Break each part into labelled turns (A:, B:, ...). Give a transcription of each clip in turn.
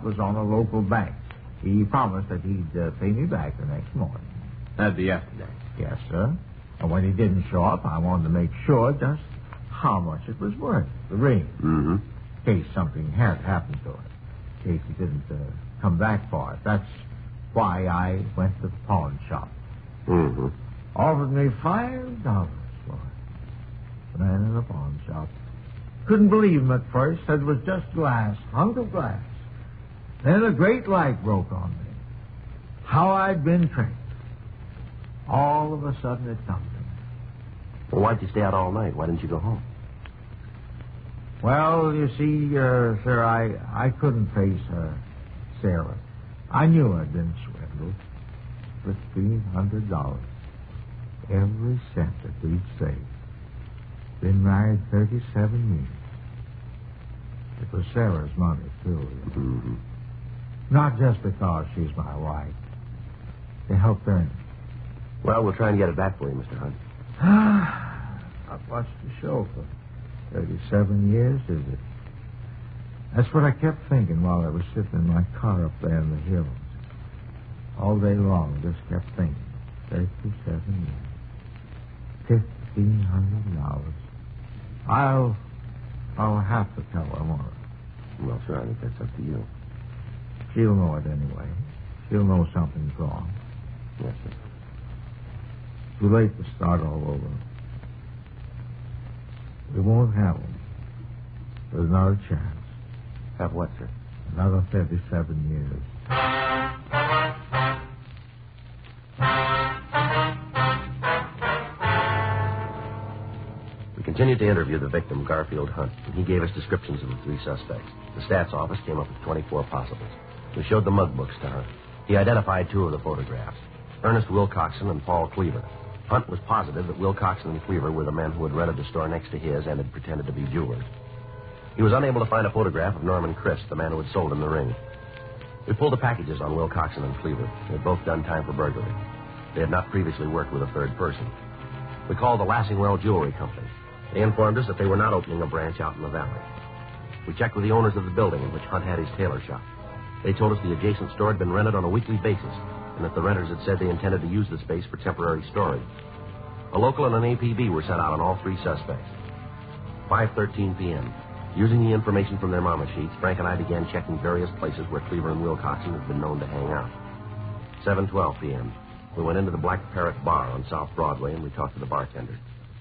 A: was on a local bank. He promised that he'd pay me back the next morning.
B: That'd be yesterday.
A: Yes, sir. And when he didn't show up, I wanted to make sure just how much it was worth, the ring.
B: Mm-hmm.
A: In case something had happened to it. In case he didn't come back for it. That's why I went to the pawn shop.
B: Mm-hmm.
A: Offered me $5 for it. The man in the pawn shop couldn't believe him at first. Said it was just glass, hunk of glass. Then a great light broke on me. How I'd been tricked. All of a sudden it come to me.
B: Well, why'd you stay out all night? Why didn't you go home?
A: Well, you see, sir, I couldn't face Sarah. I knew I'd been swindled. $1,500. Every cent that we'd saved. Been married 37 years. It was Sarah's money, too.
B: Mm-hmm.
A: Not just because she's my wife. They helped earn it.
B: Well, we'll try and get it back for you, Mr. Hunt.
A: I've watched the show for 37 years, is it? That's what I kept thinking while I was sitting in my car up there in the hills. All day long, just kept thinking. 37 years. $1,500. I'll have to tell her, won't I?
B: Well, sir, I think that's up to you.
A: She'll know it anyway. She'll know something's wrong.
B: Yes, sir.
A: Too late to start all over. We won't have them. There's another chance.
B: Have what, sir?
A: Another 37 years.
B: We continued to interview the victim, Garfield Hunt, and he gave us descriptions of the three suspects. The stats office came up with 24 possibles. We showed the mug books to Hunt. He identified two of the photographs, Ernest Wilcoxon and Paul Cleaver. Hunt was positive that Wilcoxon and Cleaver were the men who had rented the store next to his and had pretended to be jewelers. He was unable to find a photograph of Norman Christ, the man who had sold him the ring. We pulled the packages on Wilcoxon and Cleaver. They had both done time for burglary. They had not previously worked with a third person. We called the Lassingwell Jewelry Company. They informed us that they were not opening a branch out in the valley. We checked with the owners of the building in which Hunt had his tailor shop. They told us the adjacent store had been rented on a weekly basis, and that the renters had said they intended to use the space for temporary storage. A local and an APB were sent out on all three suspects. 5:13 p.m. Using the information from their mama sheets, Frank and I began checking various places where Cleaver and Wilcoxon had been known to hang out. 7:12 p.m. We went into the Black Parrot Bar on South Broadway, and we talked to the bartender.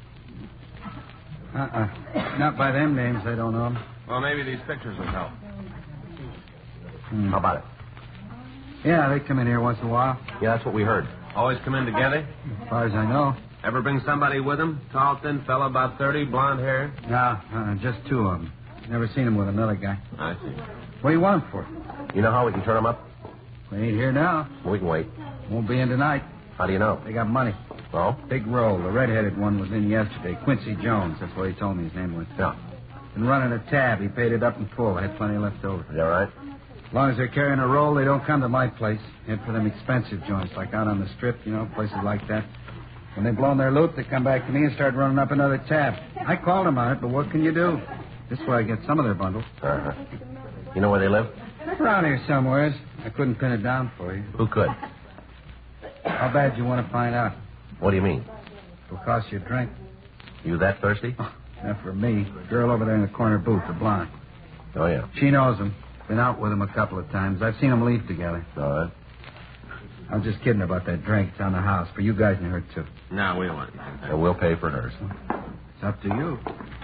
C: Not by them names, I don't know.
D: Well, maybe these pictures will help.
B: How about it?
C: Yeah, they come in here once in a while.
B: Yeah, that's what we heard.
D: Always come in together?
C: As far as I know.
D: Ever bring somebody with them? Tall, thin fella, about 30, blonde hair?
C: No, just two of them. Never seen them with another guy.
D: I see.
C: What do you want them for?
B: You know how we can turn them up?
C: They ain't here now.
B: We can wait.
C: Won't be in tonight.
B: How do you know?
C: They got money.
B: Oh?
C: Big roll. The red-headed one was in yesterday. Quincy Jones. That's what he told me his name was.
B: Yeah.
C: Been running a tab. He paid it up in full. I had plenty left over.
B: Is that right?
C: As long as they're carrying a roll, they don't come to my place. Head for them expensive joints, like out on the strip, places like that. When they've blown their loot, they come back to me and start running up another tab. I called them on it, but what can you do? This is where I get some of their bundles.
B: Uh-huh. You know where they live?
C: Around here somewheres. I couldn't pin it down for you.
B: Who could?
C: How bad you want to find out?
B: What do you mean?
C: It'll cost you a drink.
B: You that thirsty?
C: Oh, not for me. The girl over there in the corner booth, the blonde.
B: Oh, yeah.
C: She knows him. Been out with him a couple of times. I've seen them leave together.
B: All right.
C: I was just kidding about that drink. It's on the house. For you guys and her, too.
D: No, we don't want anything.
B: And we'll pay for hers.
C: It's up to you.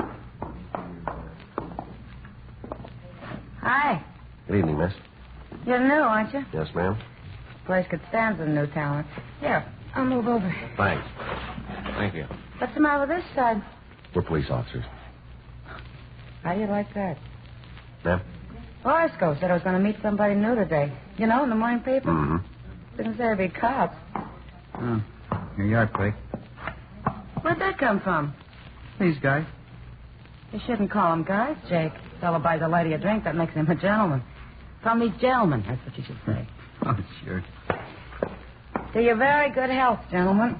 E: Hi.
B: Good evening, miss.
E: You're new, aren't you?
B: Yes, ma'am.
E: Place could stand some new talent. Here, I'll move over.
B: Thanks.
D: Thank you.
E: What's the matter with this side?
B: We're police officers.
E: How do you like that?
B: Ma'am?
E: Horoscope said I was going to meet somebody new today. In the morning paper?
B: Mm-hmm.
E: Didn't say there'd be cops.
C: Oh, here you are, Craig.
E: Where'd that come from?
C: These guys.
E: You shouldn't call them guys, Jake. Fellow buys a lady a drink, that makes him a gentleman. From these gentlemen, that's what you should say.
C: Oh, sure.
E: To your very good health, gentlemen.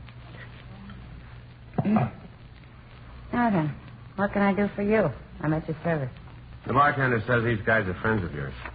E: Now then, what can I do for you? I'm at your service.
D: The bartender says these guys are friends of yours.